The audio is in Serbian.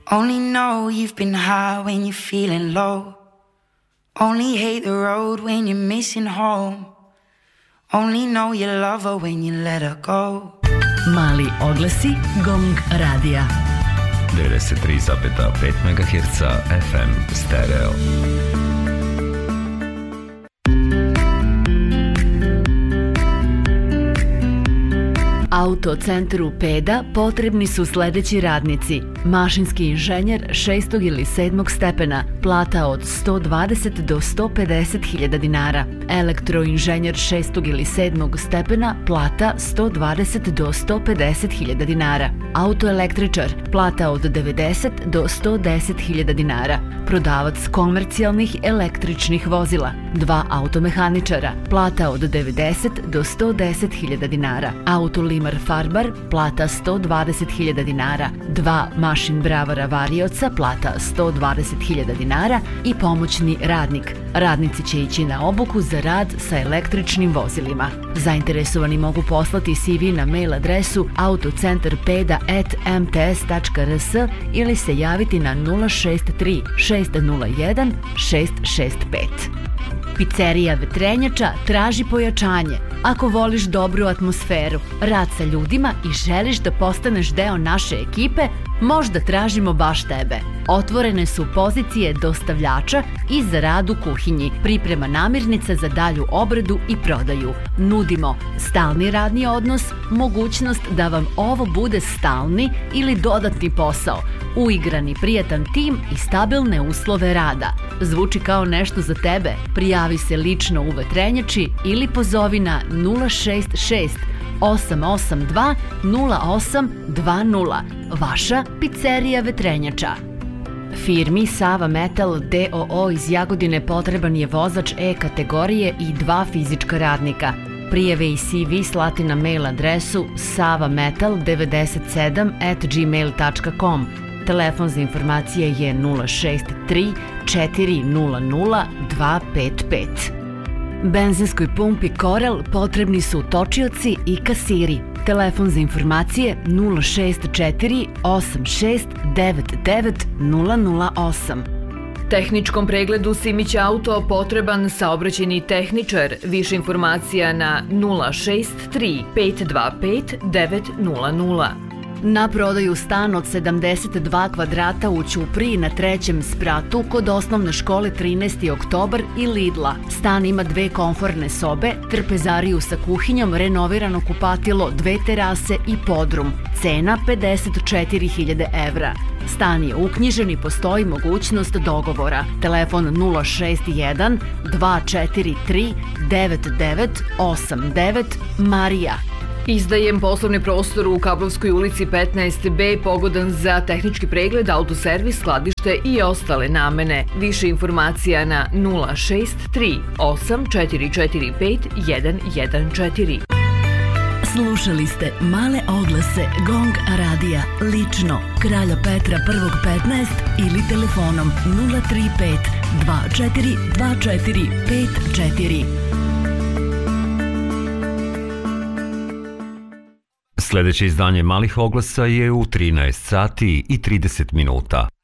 Only know you've been high when you're feeling low. Only hate the road when you're missing home. Only know you love her when you let her go. Mali oglasi Gong radija. 93,5 MHz FM stereo. Autocentru Peda potrebni su sledeći radnici. Mašinski inženjer 6. ili 7. stepena, plata od 120 do 150 hiljada dinara. Elektroinženjer 6. ili 7. stepena, plata 120 do 150 hiljada dinara. Autoelektričar, plata od 90 do 110 hiljada dinara. Prodavac komercijalnih električnih vozila. 2 automehaničara, plata od 90 do 110 hiljada dinara. Autolimar farbar, plata 120 hiljada dinara. 2 mašin bravara varioca, plata 120 hiljada dinara i pomoćni radnik. Radnici će ići na obuku za rad sa električnim vozilima. Zainteresovani mogu poslati CV na mail adresu autocentarpeda@mts.rs ili se javiti na 063 601 665. Pizzerija Vetrenjača traži pojačanje. Ako voliš dobru atmosferu, rad sa ljudima i želiš da postaneš deo naše ekipe, možda tražimo baš tebe. Otvorene su pozicije dostavljača i za rad u kuhinji, priprema namirnica za dalju obradu i prodaju. Nudimo stalni radni odnos, mogućnost da vam ovo bude stalni ili dodatni posao, uigrani prijatan tim i stabilne uslove rada. Zvuči kao nešto za tebe? Prijavi se lično u Vetrenjači ili pozovi na 066 882 0820. Vaša pizzerija Vetrenjača. Firmi Sava Metal d.o.o. iz Jagodine potreban je vozač E kategorije i 2 fizička radnika. Prijave i CV slati na mail adresu savametal97@gmail.com. Telefon za informacije je 063 400 255. Benzinskoj pumpi Korel potrebni su točioci i kasiri. Telefon za informacije 064 8699 008. Tehničkom pregledu Simić Auto potreban saobraćajni tehničar. Više informacija na 063 525 900. Na prodaju stan od 72 kvadrata u Ćupriji na 3. spratu kod osnovne škole 13. oktobar i Lidla. Stan ima 2 komforne sobe, trpezariju sa kuhinjom, renovirano kupatilo, 2 terase i podrum. Cena 54.000 evra. Stan je uknjižen i postoji mogućnost dogovora. Telefon 061 243 9989 Marija. Izdajem poslovni prostor u Kablovskoj ulici 15B, pogodan za tehnički pregled, autoservis, skladište i ostale namene. Više informacija na 063 8445 114. Slušali ste male oglase Gong radija, lično, Kralja Petra 1.15 ili telefonom 035 24 24 54. Sljedeće izdanje malih oglasa je u 13 sati i 30 minuta.